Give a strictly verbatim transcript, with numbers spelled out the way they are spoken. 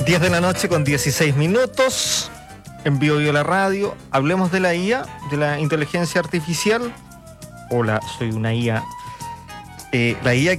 diez de la noche con dieciséis minutos, en Bio Bio la radio. Hablemos de la I A, de la inteligencia artificial. Hola, soy una I A. Eh, la I A